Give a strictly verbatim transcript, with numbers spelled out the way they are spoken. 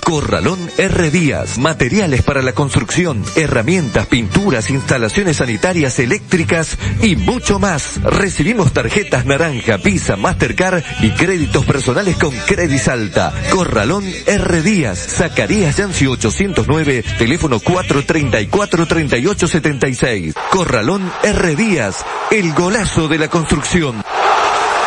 Corralón R. Díaz, materiales para la construcción, herramientas, pinturas, instalaciones sanitarias, eléctricas y mucho más. Recibimos tarjetas Naranja, Visa, Mastercard y créditos personales con Credisalta. Corralón R. Díaz, Zacarías Yancy ochocientos nueve, teléfono cuatro treinta y cuatro, treinta y ocho setenta y seis. Corralón R. Díaz, el golazo de la construcción.